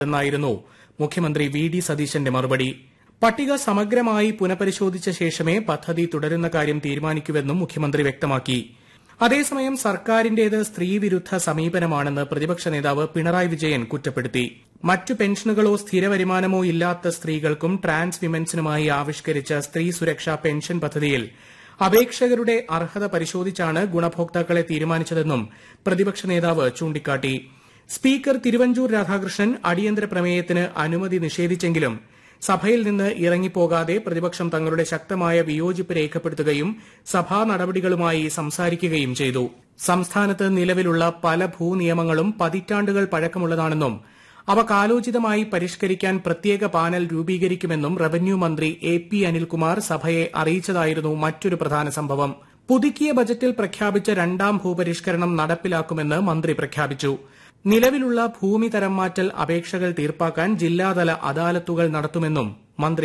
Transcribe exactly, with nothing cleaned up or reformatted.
എന്നായിരുന്നു മുഖ്യമന്ത്രി V D സതീശന്റെ മറുപടി. പട്ടിക സമഗ്രമായി പുനഃപരിശോധിച്ച ശേഷമേ പദ്ധതി തുടരുന്ന കാര്യം തീരുമാനിക്കൂവെന്നും മുഖ്യമന്ത്രി വ്യക്തമാക്കി. അതേസമയം സർക്കാരിന്റേത് സ്ത്രീവിരുദ്ധ സമീപനമാണെന്ന് പ്രതിപക്ഷ നേതാവ് പിണറായി വിജയൻ കുറ്റപ്പെടുത്തി. മറ്റു പെൻഷനുകളോ സ്ഥിരവരുമാനമോ ഇല്ലാത്ത സ്ത്രീകൾക്കും ട്രാൻസ് വിമൻസിനുമായി ആവിഷ്കരിച്ച സ്ത്രീ സുരക്ഷാ പെൻഷൻ പദ്ധതിയിൽ അപേക്ഷകരുടെ അർഹത പരിശോധിച്ചാണ് ഗുണഭോക്താക്കളെ തീരുമാനിച്ചതെന്നും പ്രതിപക്ഷ നേതാവ് ചൂണ്ടിക്കാട്ടി. സ്പീക്കർ തിരുവഞ്ചൂർ രാധാകൃഷ്ണൻ അടിയന്തര പ്രമേയത്തിന് അനുമതി നിഷേധിച്ചെങ്കിലും സഭയിൽ നിന്ന് ഇറങ്ങിപ്പോകാതെ പ്രതിപക്ഷം തങ്ങളുടെ ശക്തമായ വിയോജിപ്പ് രേഖപ്പെടുത്തുകയും സഭാ നടപടികളുമായി സംസാരിക്കുകയും ചെയ്തു. സംസ്ഥാനത്ത് നിലവിലുള്ള പല ഭൂനിയമങ്ങളും പതിറ്റാണ്ടുകൾ പഴക്കമുള്ളതാണെന്നും അവ കാലോചിതമായി പരിഷ്കരിക്കാൻ പ്രത്യേക പാനൽ രൂപീകരിക്കുമെന്നും റവന്യൂ മന്ത്രി എ പി അനിൽകുമാർ സഭയെ അറിയിച്ചതായിരുന്നു മറ്റൊരു പ്രധാന സംഭവം. പുതുക്കിയ ബജറ്റിൽ പ്രഖ്യാപിച്ച രണ്ടാം ഭൂപരിഷ്കരണം നടപ്പിലാക്കുമെന്ന് മന്ത്രി പ്രഖ്യാപിച്ചു. നിലവിലുള്ള ഭൂമി തരംമാറ്റൽ അപേക്ഷകൾ തീർപ്പാക്കാൻ ജില്ലാതല അദാലത്തുകൾ നടത്തുമെന്നും മന്ത്രി